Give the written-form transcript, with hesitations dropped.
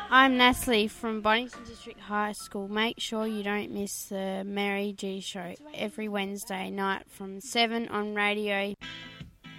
I'm Natalie from Boddington District High School. Make sure you don't miss the Mary G Show every Wednesday night from 7 on Radio